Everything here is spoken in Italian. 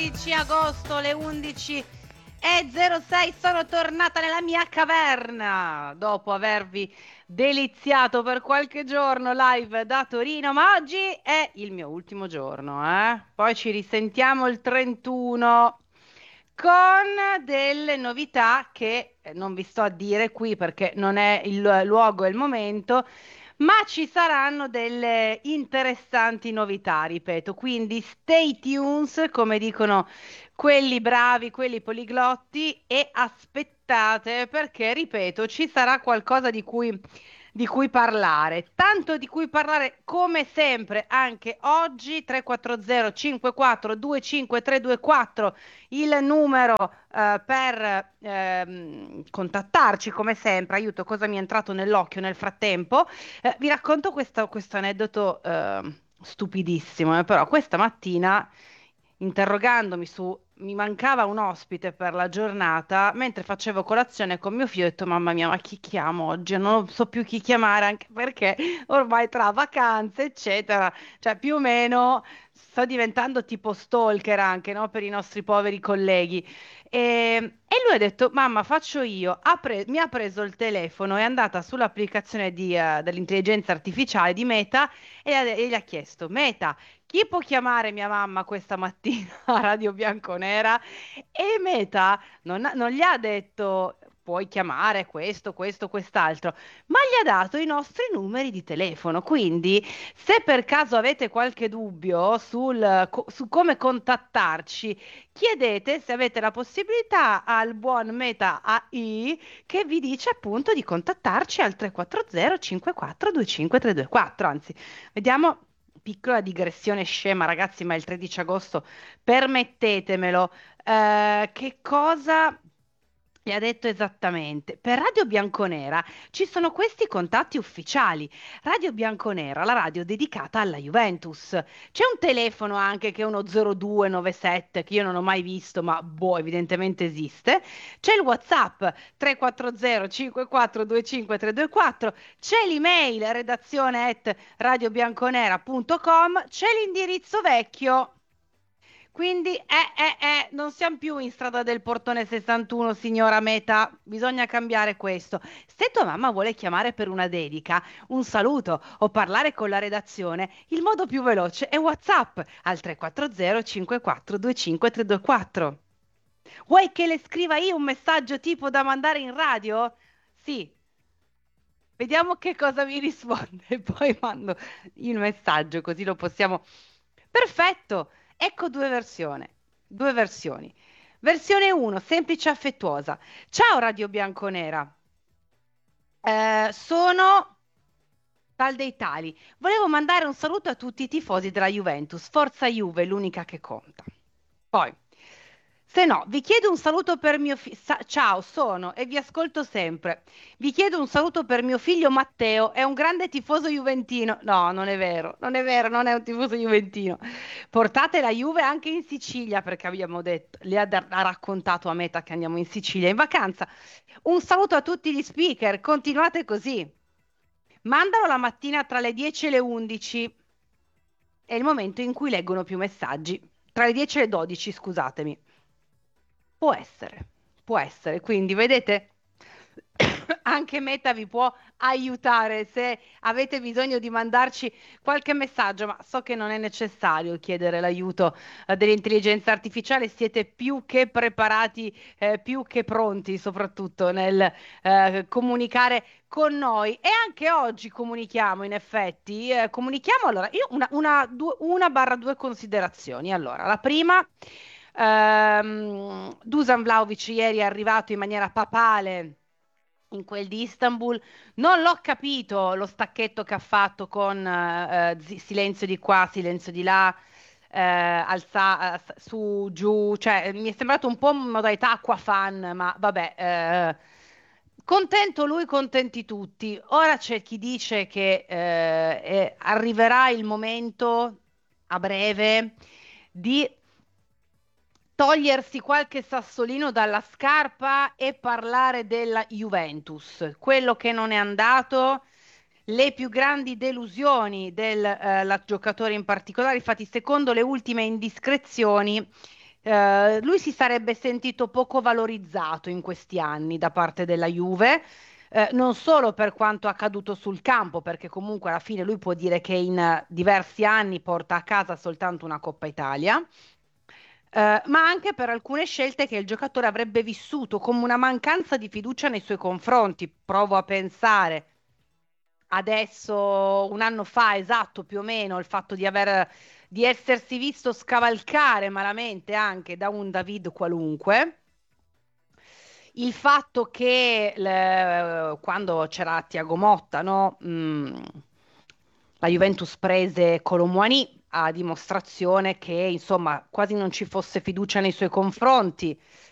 11 agosto, le 11:06, sono tornata nella mia caverna dopo avervi deliziato per qualche giorno live da Torino, ma oggi è il mio ultimo giorno, eh? Poi ci risentiamo il 31 con delle novità che non vi sto a dire qui perché non è il luogo e il momento, ma ci saranno delle interessanti novità, ripeto, quindi stay tuned, come dicono quelli bravi, quelli poliglotti, e aspettate perché, ripeto, ci sarà qualcosa di cui parlare. Tanto di cui parlare come sempre anche oggi, 340 54 25 324, il numero per contattarci come sempre. Aiuto, cosa mi è entrato nell'occhio nel frattempo? Vi racconto questo aneddoto stupidissimo, però questa mattina, interrogandomi su, mi mancava un ospite per la giornata, mentre facevo colazione con mio figlio, ho detto, mamma mia, ma chi chiamo oggi? Non so più chi chiamare, anche perché ormai tra vacanze, eccetera, cioè più o meno sto diventando tipo stalker anche, no? Per i nostri poveri colleghi. E lui ha detto: Mamma, faccio io. Mi ha preso il telefono, è andata sull'applicazione dell'intelligenza artificiale di Meta e gli ha chiesto: Meta, chi può chiamare mia mamma questa mattina a Radio Bianconera? E Meta non gli ha detto: Puoi chiamare questo, questo, quest'altro, ma gli ha dato i nostri numeri di telefono. Quindi, se per caso avete qualche dubbio su come contattarci, chiedete se avete la possibilità al buon Meta AI, che vi dice appunto di contattarci al 340 54 25 324. Anzi, vediamo, piccola digressione scema, ragazzi, ma è il 13 agosto, permettetemelo. Che cosa gli ha detto esattamente? Per Radio Bianconera ci sono questi contatti ufficiali. Radio Bianconera, la radio dedicata alla Juventus. C'è un telefono anche che è uno 0297 che io non ho mai visto, ma boh, evidentemente esiste. C'è il WhatsApp 340 54 25 324. C'è l'email redazione at radiobianconera.com. C'è l'indirizzo vecchio. Quindi, non siamo più in strada del portone 61, signora Meta, bisogna cambiare questo. Se tua mamma vuole chiamare per una dedica, un saluto o parlare con la redazione, il modo più veloce è WhatsApp al 340 54 25 324. Vuoi che le scriva io un messaggio tipo da mandare in radio? Sì, vediamo che cosa mi risponde, poi mando il messaggio così lo possiamo. Perfetto, ecco due versioni. Due versioni. Versione 1, semplice e affettuosa. Ciao Radio Bianconera. Sono tal dei tali. Volevo mandare un saluto a tutti i tifosi della Juventus. Forza Juve, l'unica che conta. Poi, se no, vi chiedo un saluto per mio figlio. Ciao, sono e vi ascolto sempre. Vi chiedo un saluto per mio figlio Matteo, è un grande tifoso juventino. No, non è vero, non è vero, non è un tifoso juventino. Portate la Juve anche in Sicilia, perché abbiamo detto, ha raccontato a Meta che andiamo in Sicilia in vacanza. Un saluto a tutti gli speaker, continuate così. Mandalo la mattina tra le 10 e le 11. È il momento in cui leggono più messaggi. Tra le 10 e le 12, scusatemi. Può essere, quindi vedete, anche Meta vi può aiutare se avete bisogno di mandarci qualche messaggio, ma so che non è necessario chiedere l'aiuto dell'intelligenza artificiale, siete più che preparati, più che pronti, soprattutto nel comunicare con noi. E anche oggi comunichiamo, in effetti, comunichiamo. Allora, io una barra due considerazioni. Allora, la prima. Dusan Vlahovic ieri è arrivato in maniera papale in quel di Istanbul. Non l'ho capito lo stacchetto che ha fatto con silenzio di qua, silenzio di là, su, giù, cioè mi è sembrato un po' in modalità Aquafan, ma vabbè, contento lui, contenti tutti. Ora c'è chi dice che arriverà il momento a breve di togliersi qualche sassolino dalla scarpa e parlare della Juventus, quello che non è andato, le più grandi delusioni del giocatore in particolare. Infatti, secondo le ultime indiscrezioni, Lui si sarebbe sentito poco valorizzato in questi anni da parte della Juve, non solo per quanto accaduto sul campo, perché comunque alla fine lui può dire che in diversi anni porta a casa soltanto una Coppa Italia, ma anche per alcune scelte che il giocatore avrebbe vissuto come una mancanza di fiducia nei suoi confronti. Provo a pensare adesso, un anno fa, esatto, più o meno, il fatto di essersi visto scavalcare malamente anche da un David qualunque. Il fatto che quando c'era Tiago Motta, no, la Juventus prese Colomouani a dimostrazione che insomma quasi non ci fosse fiducia nei suoi confronti.